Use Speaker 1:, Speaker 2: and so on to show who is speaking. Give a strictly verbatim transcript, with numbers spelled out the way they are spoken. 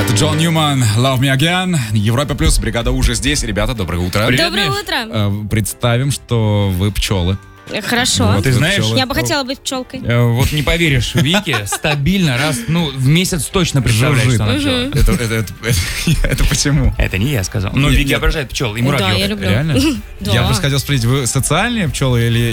Speaker 1: Джон Ньюман, Love Me Again, Европа Плюс, бригада уже здесь. Ребята, доброе утро.
Speaker 2: Привет,
Speaker 3: Доброе
Speaker 2: Миш.
Speaker 3: утро.
Speaker 1: Э, Представим, что вы пчелы.
Speaker 3: Хорошо.
Speaker 1: Вот
Speaker 2: Ты
Speaker 1: вы
Speaker 2: знаешь,
Speaker 1: пчелы.
Speaker 3: Я бы хотела быть пчелкой.
Speaker 2: Э, Вот не поверишь, Вики стабильно раз, ну, в месяц точно представляешь,
Speaker 1: Жужжит.
Speaker 2: что она пчела.
Speaker 1: Это, это, это, это- это почему?
Speaker 2: Это не я сказал. Но
Speaker 1: Нет,
Speaker 2: Вики
Speaker 1: нет.
Speaker 2: обожает пчел и
Speaker 3: Да,
Speaker 2: муравьев.
Speaker 3: я люблю.
Speaker 1: Реально?
Speaker 3: Да.
Speaker 1: Я просто хотел спросить, вы социальные пчелы или